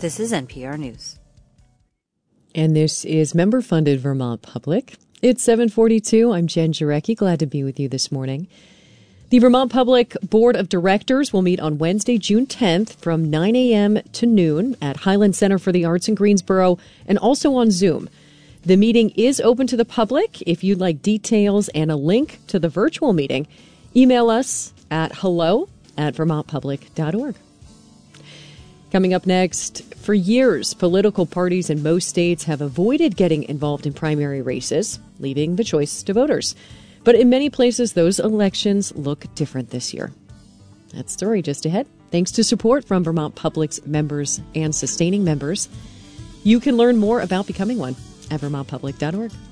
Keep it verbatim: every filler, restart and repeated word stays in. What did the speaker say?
This is N P R News. And this is member-funded Vermont Public. It's seven forty-two. I'm Jen Jarecki. Glad to be with you this morning. The Vermont Public Board of Directors will meet on Wednesday, June tenth from nine a.m. to noon at Highland Center for the Arts in Greensboro and also on Zoom. The meeting is open to the public. If you'd like details and a link to the virtual meeting, email us at hello at vermont public dot org. Coming up next, for years, political parties in most states have avoided getting involved in primary races, leaving the choice to voters. But in many places, those elections look different this year. That story just ahead. Thanks to support from Vermont Public's members and sustaining members. You can learn more about becoming one at vermont public dot org.